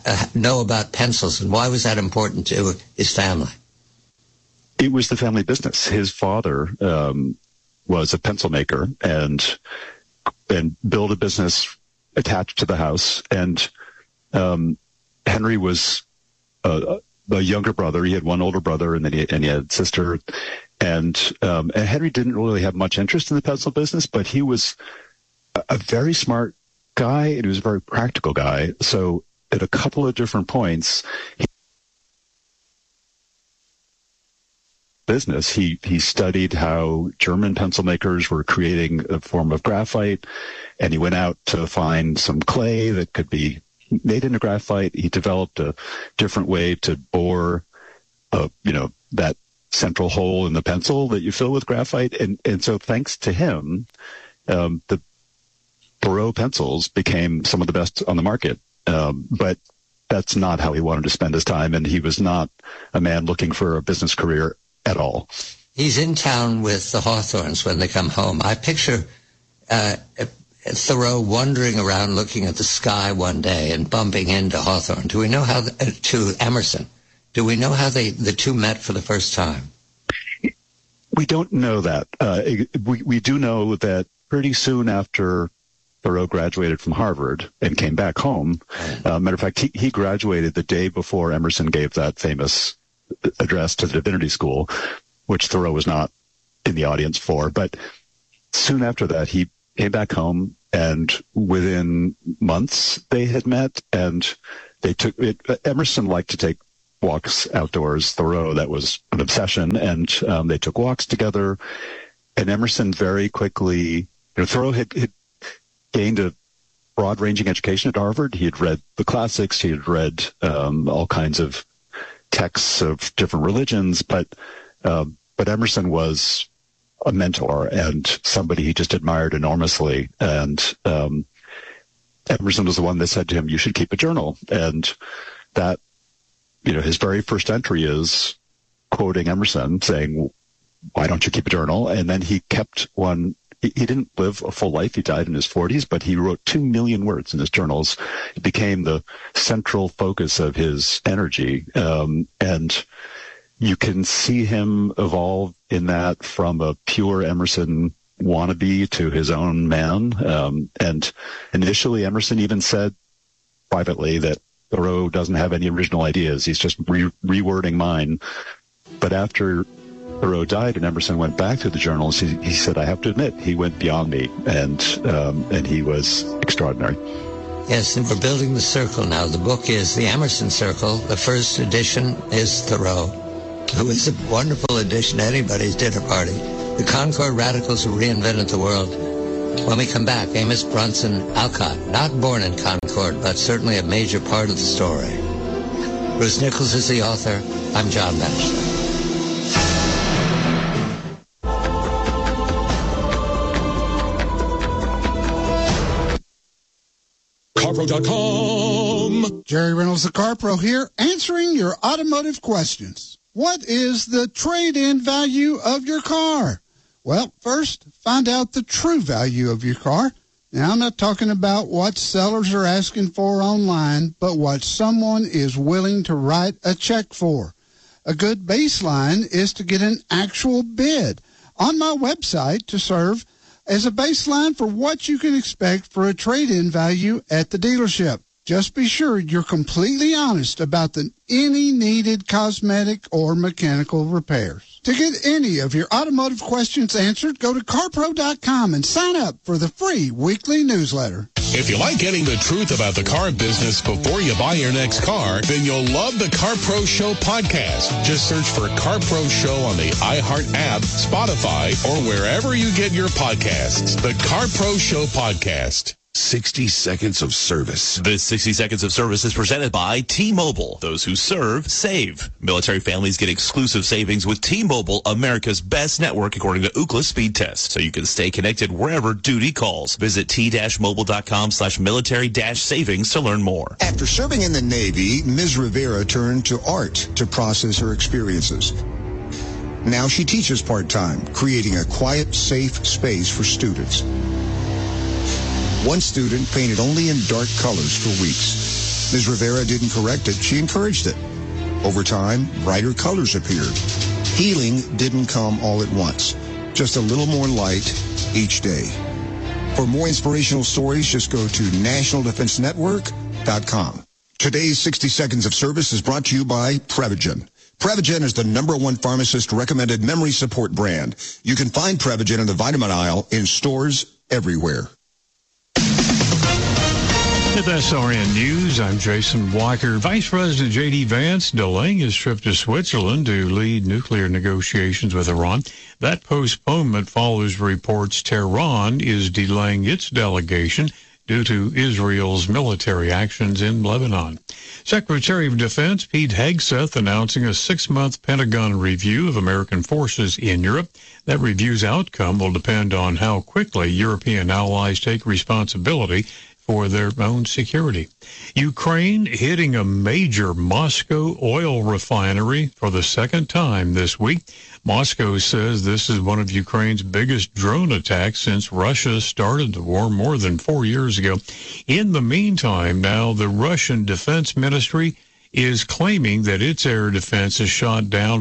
know about pencils, and why was that important to his family? It was the family business. His father was a pencil maker and built a business attached to the house. And Henry was a younger brother. He had one older brother, and then he had a sister. And Henry didn't really have much interest in the pencil business, but he was a very smart guy, and he was a very practical guy. So at a couple of different points, he studied how German pencil makers were creating a form of graphite, and he went out to find some clay that could be made into graphite. He developed a different way to bore, that central hole in the pencil that you fill with graphite. And so thanks to him, the Barreau pencils became some of the best on the market. But that's not how he wanted to spend his time, and he was not a man looking for a business career at all. He's in town with the Hawthornes when they come home. I picture Thoreau wandering around looking at the sky one day and bumping into Hawthorne. Do we know how, to Emerson, do we know how the two met for the first time? We don't know that. We do know that pretty soon after Thoreau graduated from Harvard and came back home, matter of fact, he graduated the day before Emerson gave that famous address to the Divinity School, which Thoreau was not in the audience for. But soon after that, he came back home, and within months they had met, and they took it. Emerson liked to take walks outdoors. Thoreau, that was an obsession, and they took walks together. And Emerson very quickly, Thoreau had gained a broad-ranging education at Harvard. He had read the classics. He had read all kinds of texts of different religions, but Emerson was a mentor and somebody he just admired enormously. And Emerson was the one that said to him, "You should keep a journal." And that, his very first entry is quoting Emerson saying, "Why don't you keep a journal?" And then he kept one. He didn't live a full life. He died in his 40s, but he wrote 2 million words in his journals. It became the central focus of his energy. And you can see him evolve in that from a pure Emerson wannabe to his own man. And initially, Emerson even said privately that Thoreau doesn't have any original ideas. He's just rewording mine. But after Thoreau died and Emerson went back to the journals, he said, "I have to admit, he went beyond me, and he was extraordinary." Yes, and we're building the circle now. The book is The Emerson Circle. The first edition is Thoreau, who is a wonderful addition to anybody's dinner party. The Concord Radicals who reinvented the world. When we come back, Amos Bronson Alcott, not born in Concord, but certainly a major part of the story. Bruce Nichols is the author. I'm John Benishton. CarPro.com. Jerry Reynolds, the CarPro here, answering your automotive questions. What is the trade-in value of your car? Well, first, find out the true value of your car. Now, I'm not talking about what sellers are asking for online, but what someone is willing to write a check for. A good baseline is to get an actual bid on my website to serve as a baseline for what you can expect for a trade-in value at the dealership. Just be sure you're completely honest about any needed cosmetic or mechanical repairs. To get any of your automotive questions answered, go to CarPro.com and sign up for the free weekly newsletter. If you like getting the truth about the car business before you buy your next car, then you'll love the CarPro Show podcast. Just search for CarPro Show on the iHeart app, Spotify, or wherever you get your podcasts. The CarPro Show podcast. 60 Seconds of Service. This 60 Seconds of Service is presented by T-Mobile. Those who serve, save. Military families get exclusive savings with T-Mobile, America's best network according to Ookla speed test. So you can stay connected wherever duty calls. Visit t-mobile.com/military-savings to learn more. After serving in the Navy, Ms. Rivera turned to art to process her experiences. Now she teaches part-time, creating a quiet, safe space for students. One student painted only in dark colors for weeks. Ms. Rivera didn't correct it, she encouraged it. Over time, brighter colors appeared. Healing didn't come all at once, just a little more light each day. For more inspirational stories, just go to nationaldefensenetwork.com. Today's 60 Seconds of Service is brought to you by Prevagen. Prevagen is the #1 pharmacist-recommended memory support brand. You can find Prevagen in the vitamin aisle in stores everywhere. With SRN News, I'm Jason Walker. Vice President J.D. Vance delaying his trip to Switzerland to lead nuclear negotiations with Iran. That postponement follows reports Tehran is delaying its delegation due to Israel's military actions in Lebanon. Secretary of Defense Pete Hegseth announcing a 6-month Pentagon review of American forces in Europe. That review's outcome will depend on how quickly European allies take responsibility for their own security. Ukraine hitting a major Moscow oil refinery for the second time this week. Moscow says this is one of Ukraine's biggest drone attacks since Russia started the war more than 4 years ago. In the meantime, now the Russian Defense Ministry is claiming that its air defense has shot down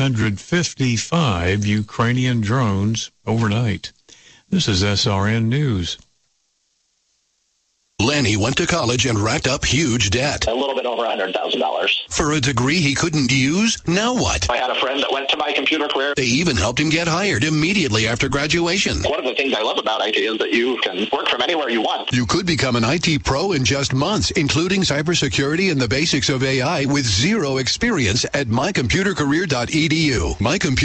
555 Ukrainian drones overnight. This is SRN News. Lenny went to college and racked up huge debt. A little bit over $100,000. For a degree he couldn't use? Now what? I had a friend that went to My Computer Career. They even helped him get hired immediately after graduation. One of the things I love about IT is that you can work from anywhere you want. You could become an IT pro in just months, including cybersecurity and the basics of AI with zero experience at mycomputercareer.edu. My Computer